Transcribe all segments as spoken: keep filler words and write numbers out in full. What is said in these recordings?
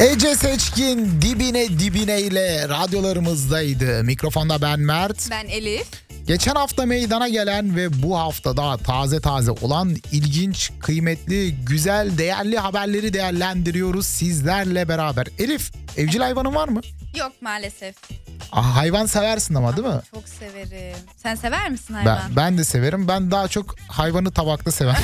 Ece Seçkin dibine dibine ile radyolarımızdaydı. Mikrofonda ben Mert. Ben Elif. Geçen hafta meydana gelen ve bu hafta daha taze taze olan ilginç, kıymetli, güzel, değerli haberleri değerlendiriyoruz sizlerle beraber. Elif, evcil hayvanın var mı? Yok maalesef. Ah, hayvan seversin ama değil mi? Çok severim. Sen sever misin hayvan? Ben, ben de severim. Ben daha çok hayvanı tabakta severim.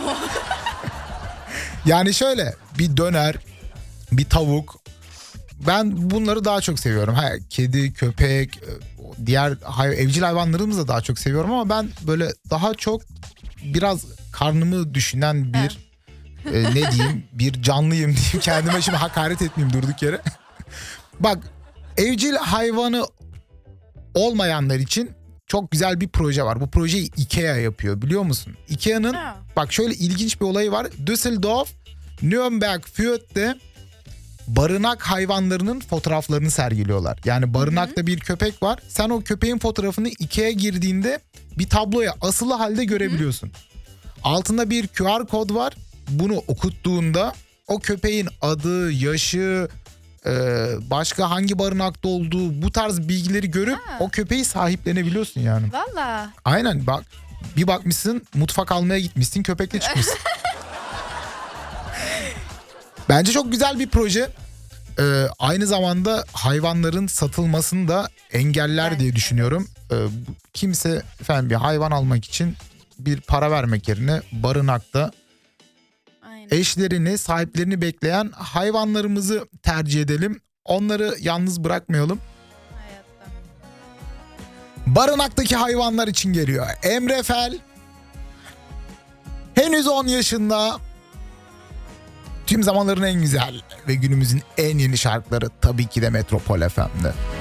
Yani şöyle bir döner, bir tavuk. Ben bunları daha çok seviyorum. Ha, kedi, köpek, diğer hay- evcil hayvanlarımızı da daha çok seviyorum ama ben böyle daha çok biraz karnımı düşünen bir e, ne diyeyim bir canlıyım diyeyim. Kendime şimdi hakaret etmeyeyim durduk yere. Bak, evcil hayvanı olmayanlar için çok güzel bir proje var. Bu projeyi IKEA yapıyor, biliyor musun? IKEA'nın Ha. bak şöyle ilginç bir olayı var. Düsseldorf, Nürnberg, Fürth'te barınak hayvanlarının fotoğraflarını sergiliyorlar. Yani barınakta hı hı. bir köpek var. Sen o köpeğin fotoğrafını IKEA'ya girdiğinde bir tabloya asılı halde görebiliyorsun. Hı hı. Altında bir Q R kod var. Bunu okuttuğunda o köpeğin adı, yaşı, başka hangi barınakta olduğu, bu tarz bilgileri görüp ha. o köpeği sahiplenebiliyorsun yani. Valla. Aynen, bak bir bakmışsın mutfak almaya gitmişsin, köpekle çıkmışsın. Bence çok güzel bir proje. Ee, aynı zamanda hayvanların satılmasını da engeller evet, diye düşünüyorum. Ee, kimse efendim bir hayvan almak için bir para vermek yerine barınakta aynen. eşlerini, sahiplerini bekleyen hayvanlarımızı tercih edelim. Onları yalnız bırakmayalım. Hayatta. Barınaktaki hayvanlar için geliyor Emre Fel. Henüz on yaşında. Tüm zamanların en güzel ve günümüzün en yeni şarkıları tabii ki de Metropol F M'de.